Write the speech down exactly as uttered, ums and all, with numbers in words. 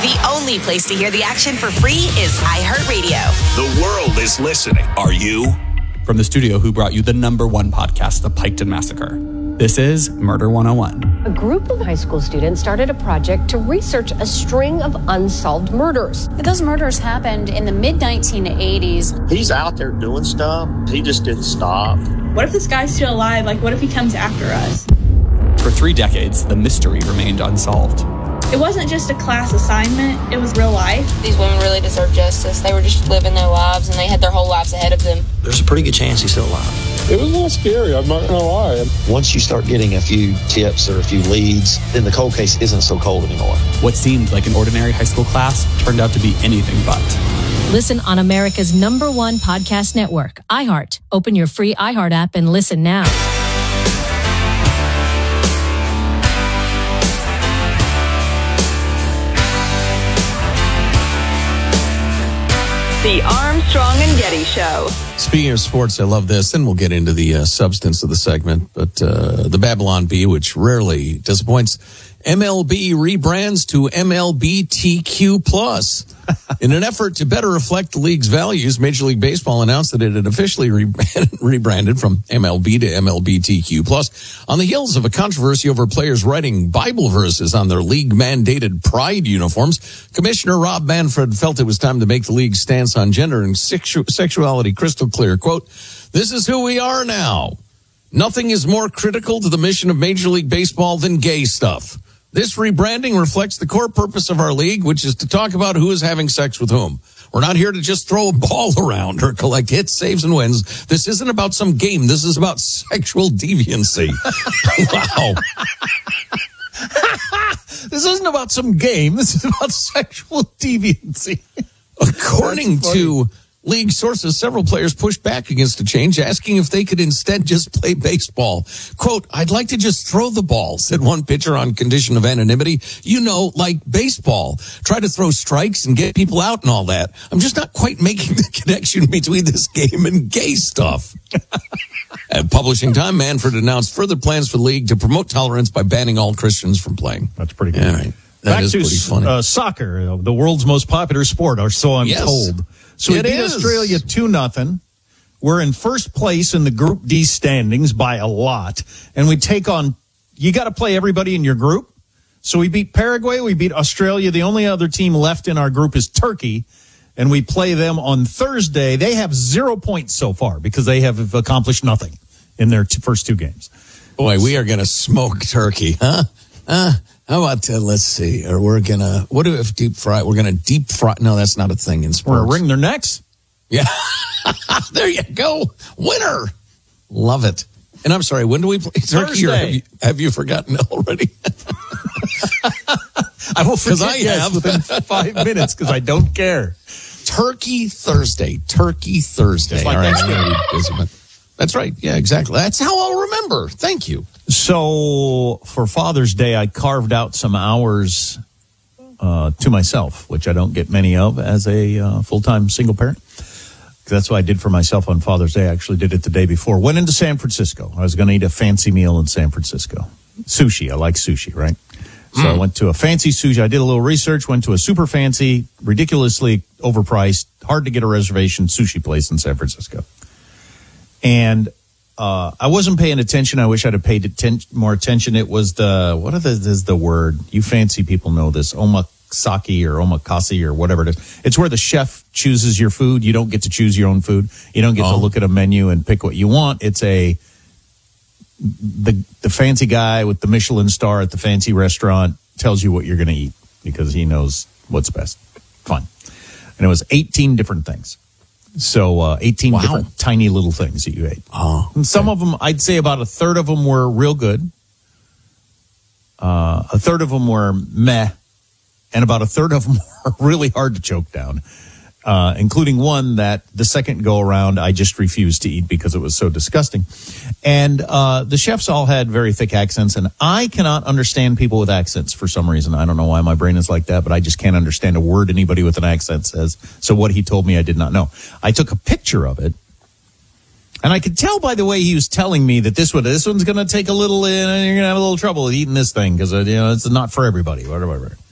The only place to hear the action for free is iHeartRadio. The world is listening. Are you? From the studio who brought you the number one podcast, The Piketon Massacre, this is Murder one oh one. A group of high school students started a project to research a string of unsolved murders. Those murders happened in the mid nineteen eighties. He's out there doing stuff. He just didn't stop. What if this guy's still alive? Like, what if he comes after us? For three decades, the mystery remained unsolved. It wasn't just a class assignment, it was real life. These women really deserve justice. They were just living their lives, and they had their whole lives ahead of them. There's a pretty good chance he's still alive. It was a little scary, I'm not going to lie. Once you start getting a few tips or a few leads, then the cold case isn't so cold anymore. What seemed like an ordinary high school class turned out to be anything but. Listen on America's number one podcast network, iHeart. Open your free iHeart app and listen now. The Armstrong and Getty Show. Speaking of sports, I love this. Then we'll get into the uh, substance of the segment. But uh, the Babylon Bee, which rarely disappoints, M L B rebrands to M L B T Q plus. In an effort to better reflect the league's values, Major League Baseball announced that it had officially rebranded from M L B to M L B T Q plus on the heels of a controversy over players writing Bible verses on their league-mandated Pride uniforms. Commissioner Rob Manfred felt it was time to make the league's stance on gender and sexu- sexuality crystal clear. Quote, "This is who we are now. Nothing is more critical to the mission of Major League Baseball than gay stuff. This rebranding reflects the core purpose of our league, which is to talk about who is having sex with whom. We're not here to just throw a ball around or collect hits, saves, and wins. This isn't about some game. This is about sexual deviancy." Wow. This isn't about some game. This is about sexual deviancy. According to league sources, several players pushed back against the change, asking if they could instead just play baseball. Quote, "I'd like to just throw the ball," said one pitcher on condition of anonymity. "You know, like baseball. Try to throw strikes and get people out and all that. I'm just not quite making the connection between this game and gay stuff." At publishing time, Manfred announced further plans for the league to promote tolerance by banning all Christians from playing. That's pretty good. All right. That Back is to pretty funny. Uh, soccer, the world's most popular sport, or so I'm yes. told. So we It beat is. Australia two nothing. We're in first place in the Group D standings by a lot. And we take on, you got to play everybody in your group. So we beat Paraguay, we beat Australia. The only other team left in our group is Turkey. And we play them on Thursday. They have zero points so far because they have accomplished nothing in their t- first two games. Boy, we are going to smoke Turkey, huh? Uh, how about, uh, let's see, or we're going to, what if deep fry? We're going to deep fry. No, that's not a thing in sports. We're going to wring their necks? Yeah. There you go. Winner. Love it. And I'm sorry, when do we play Turkey? Or have, you, have you forgotten already? I will forget I yes, have. within five minutes because I don't care. Turkey Thursday. Turkey Thursday. Just like All right, Thanksgiving. I'm gonna be busy, but that's right. Yeah, exactly. That's how I'll remember. Thank you. So for Father's Day, I carved out some hours uh, to myself, which I don't get many of as a uh, full-time single parent. That's what I did for myself on Father's Day. I actually did it the day before. Went into San Francisco. I was going to eat a fancy meal in San Francisco. Sushi. I like sushi, right? So mm. I went to a fancy sushi. I did a little research, went to a super fancy, ridiculously overpriced, hard to get a reservation sushi place in San Francisco. And uh, I wasn't paying attention. I wish I'd have paid atten- more attention. It was the, what are the, is the word? You fancy people know this. Omakase or omakase or whatever it is. It's where the chef chooses your food. You don't get to choose your own food. You don't get oh. to look at a menu and pick what you want. It's a, the the fancy guy with the Michelin star at the fancy restaurant tells you what you're going to eat because he knows what's best. Fun. And it was eighteen different things. So uh, eighteen wow. different tiny little things that you ate. Oh, and some okay. of them, I'd say about a third of them were real good. Uh, a third of them were meh. And about a third of them were really hard to choke down. Uh, including one that the second go around I just refused to eat because it was so disgusting. And uh, the chefs all had very thick accents, and I cannot understand people with accents for some reason. I don't know why my brain is like that, but I just can't understand a word anybody with an accent says. So what he told me I did not know. I took a picture of it, and I could tell by the way he was telling me that this one, this one's going to take a little, uh, you're going to have a little trouble with eating this thing because uh, you know it's not for everybody, whatever.